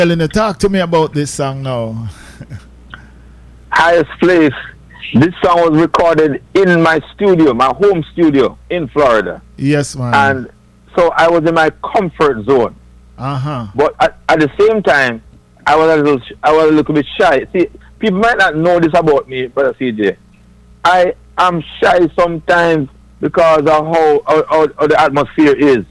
Elena, talk to me about this song now. Highest place. This song was recorded in my studio, my home studio in Florida. Yes, man. And so I was in my comfort zone. Uh-huh. But at the same time, I was a little bit shy. See, people might not know this about me, Brother CJ. I am shy sometimes because of how the atmosphere is.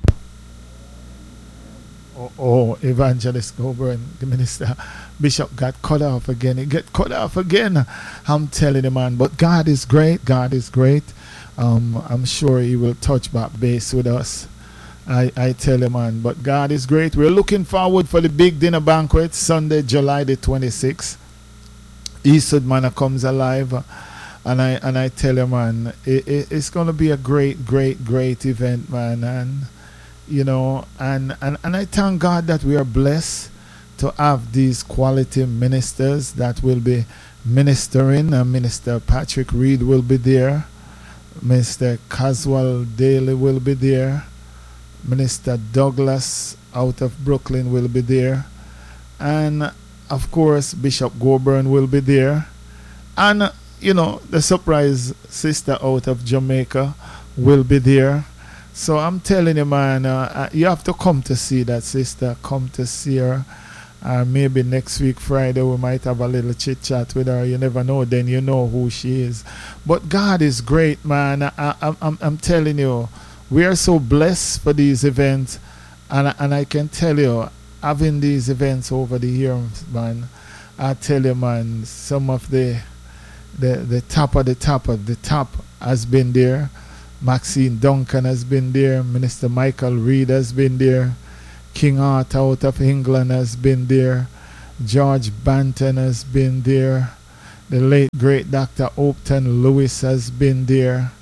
Evangelist Goburn, the minister, Bishop got cut off again. He get cut off again. I'm telling you, man. But God is great. God is great. I'm sure He will touch back base with us. I tell you, man. But God is great. We're looking forward for the big dinner banquet Sunday, July the 26th. Eastwood Manor comes alive. And I tell you, man, it's going to be a great, great, great event, man. And you know, and I thank God that we are blessed to have these quality ministers that will be ministering. Minister Patrick Reed will be there. Minister Caswell Daly will be there. Minister Douglas out of Brooklyn will be there. And of course, Bishop Goburn will be there. And, you know, the surprise sister out of Jamaica will be there. So I'm telling you, man, you have to come to see that sister. Come to see her. Maybe next week, Friday, we might have a little chit-chat with her. You never know. Then you know who she is. But God is great, man. I'm telling you, we are so blessed for these events. And I can tell you, having these events over the years, man, I tell you, man, some of the top of the top has been there. Maxine Duncan has been there. Minister Michael Reed has been there. King Arthur out of England has been there. George Banton has been there. The late great Dr. Upton Lewis has been there.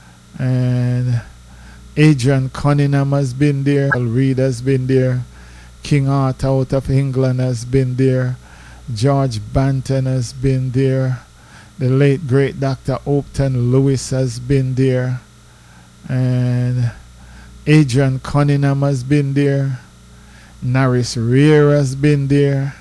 And Adrian Cunningham has been there. Reed has been there. King Arthur out of England has been there. George Banton has been there. The late great Dr. Upton Lewis has been there. And Adrian Cunningham has been there. Norris Rear has been there.